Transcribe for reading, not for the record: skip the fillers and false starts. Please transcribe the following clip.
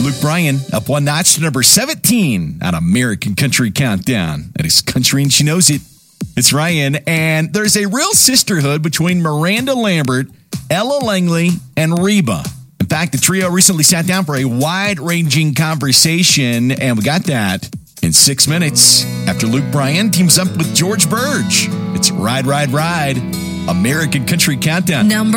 Luke Bryan up one notch to number 17 on American Country Countdown. That is Country and She Knows It. It's Ryan, and there's a real sisterhood between Miranda Lambert, Ella Langley, and Reba. In fact, the trio recently sat down for a wide-ranging conversation, and we got that in 6 minutes after Luke Bryan teams up with George Burge. It's Ride, Ride, Ride, American Country Countdown.